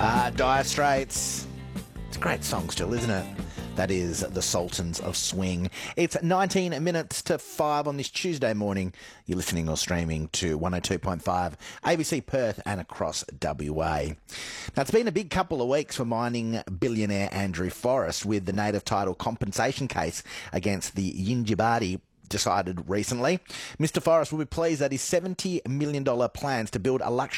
Dire Straits. It's a great song still, isn't it? That is the Sultans of Swing. It's 19 minutes to 5 on this Tuesday morning. You're listening or streaming to 102.5 ABC Perth and across WA. Now, it's been a big couple of weeks for mining billionaire Andrew Forrest with the native title compensation case against the Yindjibarndi decided recently. Mr. Forrest will be pleased that his $70 million plans to build a luxury